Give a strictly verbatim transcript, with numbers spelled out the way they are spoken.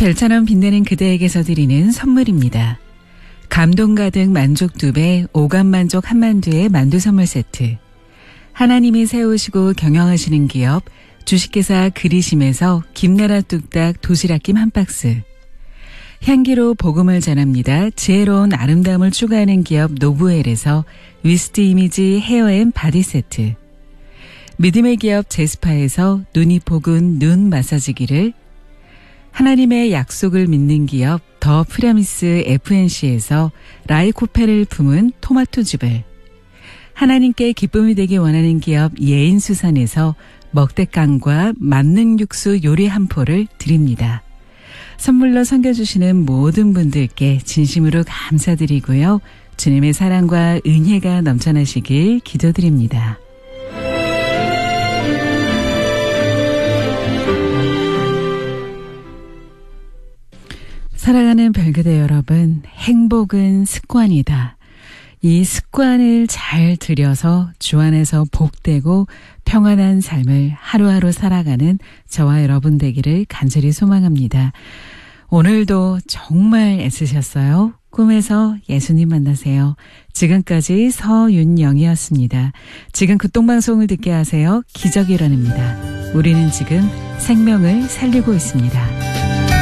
별처럼 빛나는 그대에게서 드리는 선물입니다. 감동 가득 만족 두 배, 오감 만족 한만두의 만두 선물 세트. 하나님이 세우시고 경영하시는 기업 주식회사 그리심에서 김나라 뚝딱 도시락김 한 박스. 향기로 복음을 전합니다. 지혜로운 아름다움을 추구하는 기업 노브웰에서 위스트 이미지 헤어앤 바디 세트. 믿음의 기업 제스파에서 눈이 포근 눈 마사지기를, 하나님의 약속을 믿는 기업 더 프라미스 에프엔씨에서 라이코페를 품은 토마토즙을, 하나님께 기쁨이 되기 원하는 기업 예인수산에서 먹대깡과 만능 육수 요리 한 포를 드립니다. 선물로 섬겨주시는 모든 분들께 진심으로 감사드리고요. 주님의 사랑과 은혜가 넘쳐나시길 기도드립니다. 사랑하는 별그대 여러분, 행복은 습관이다. 이 습관을 잘 들여서 주 안에서 복되고 평안한 삶을 하루하루 살아가는 저와 여러분 되기를 간절히 소망합니다. 오늘도 정말 애쓰셨어요. 꿈에서 예수님 만나세요. 지금까지 서윤영이었습니다. 지금 극동방송을 듣게 하세요. 기적이 일어납니다. 우리는 지금 생명을 살리고 있습니다.